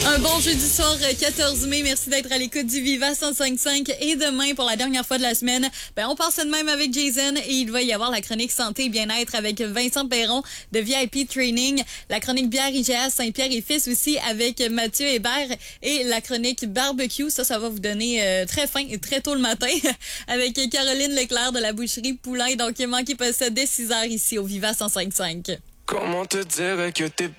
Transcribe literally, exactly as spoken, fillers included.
Un bon jeudi soir, quatorze mai. Merci d'être à l'écoute du Viva cent cinq cinq. Et demain, pour la dernière fois de la semaine, ben, on passe de même avec Jason et il va y avoir la chronique santé et bien-être avec Vincent Perron de V I P Training, la chronique bière I G A Saint-Pierre et Fils aussi avec Mathieu Hébert et la chronique barbecue. Ça, ça va vous donner euh, très faim et très tôt le matin avec Caroline Leclerc de la boucherie Poulain. Donc, manquez pas ça dès six heures ici au Viva cent cinq cinq. Comment te dire que t'es